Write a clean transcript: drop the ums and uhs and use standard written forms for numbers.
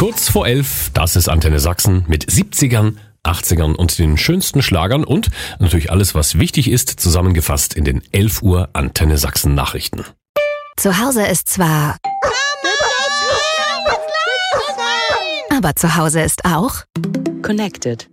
Kurz vor 11, das ist Antenne Sachsen mit 70ern, 80ern und den schönsten Schlagern und natürlich alles, was wichtig ist, zusammengefasst in den 11 Uhr Antenne Sachsen Nachrichten. Zu Hause ist zwar... Aber zu Hause ist auch... Connected.